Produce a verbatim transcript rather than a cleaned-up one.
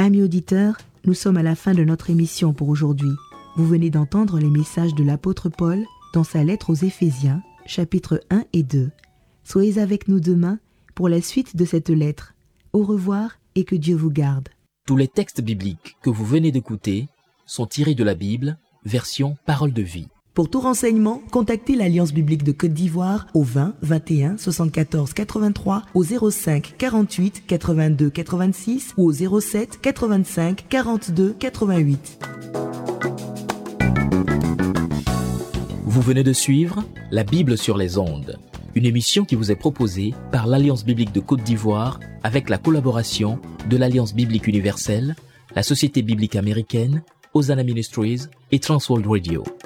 Amis auditeurs, nous sommes à la fin de notre émission pour aujourd'hui. Vous venez d'entendre les messages de l'apôtre Paul dans sa lettre aux Éphésiens, chapitres un et deux. Soyez avec nous demain pour la suite de cette lettre. Au revoir et que Dieu vous garde. Tous les textes bibliques que vous venez d'écouter sont tirés de la Bible, version Parole de vie. Pour tout renseignement, contactez l'Alliance biblique de Côte d'Ivoire au vingt vingt et un soixante-quatorze quatre-vingt-trois, au zéro cinq quarante-huit quatre-vingt-deux quatre-vingt-six ou au zéro sept quatre-vingt-cinq quarante-deux quatre-vingt-huit. Vous venez de suivre La Bible sur les ondes, une émission qui vous est proposée par l'Alliance biblique de Côte d'Ivoire avec la collaboration de l'Alliance biblique universelle, la Société biblique américaine, Hosanna Ministries et Transworld Radio.